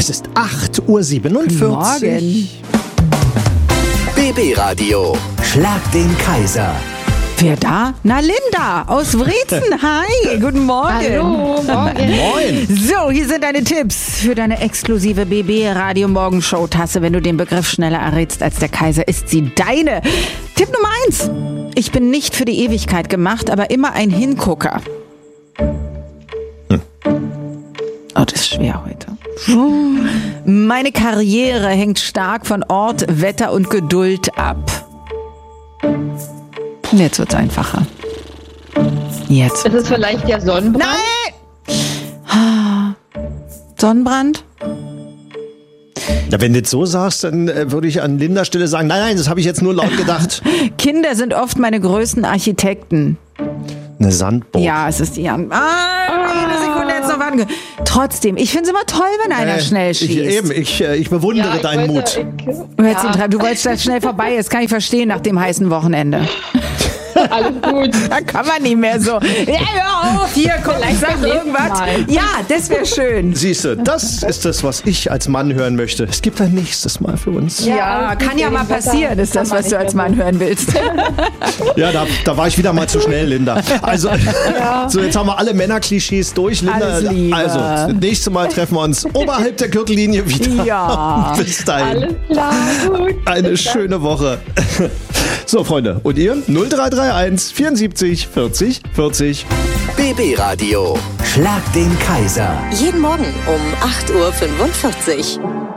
Es ist 8:47 Uhr. Morgen. BB Radio. Schlag den Kaiser. Wer da? Na, Linda aus Wriezen. Hi, guten Morgen. Hallo, morgen. Moin. So, hier sind deine Tipps für deine exklusive BB Radio Morgenshow Tasse. Wenn du den Begriff schneller errätst als der Kaiser, ist sie deine. Tipp Nummer 1. Ich bin nicht für die Ewigkeit gemacht, aber immer ein Hingucker. Oh, das ist schwer heute. Meine Karriere hängt stark von Ort, Wetter und Geduld ab. Jetzt wird's einfacher. Jetzt. Ist es vielleicht der Sonnenbrand? Nein! Sonnenbrand? Ja, wenn du das so sagst, dann würde ich an Lindas Stelle sagen, nein, das habe ich jetzt nur laut gedacht. Kinder sind oft meine größten Architekten. Eine Sandburg. Ja, es ist die Jan. Eine Sekunde jetzt noch warten. Trotzdem, ich finde es immer toll, wenn einer schnell schießt. Ich bewundere deinen Mut. Du wolltest, dass es schnell vorbei ist, kann ich verstehen nach dem heißen Wochenende. Alles gut. Da kann man nicht mehr so. Ja, hör auf, hier, komm, ich sag irgendwas. Mal. Ja, das wäre schön. Siehst du, das ist das, was ich als Mann hören möchte. Es gibt ein nächstes Mal für uns. Ja, kann ja mal passieren, ist das, was du als Mann hören willst. Ja, da war ich wieder mal zu schnell, Linda. Also, so jetzt haben wir alle Männerklischees durch, Linda. Alles Liebe. Also, das nächste Mal treffen wir uns oberhalb der Gürtellinie wieder. Ja. Bis dahin. Alles klar, gut. Eine schöne Woche. So, Freunde, und ihr? 0331 74 40 40. BB Radio. Schlag den Kaiser. Jeden Morgen um 8:45 Uhr.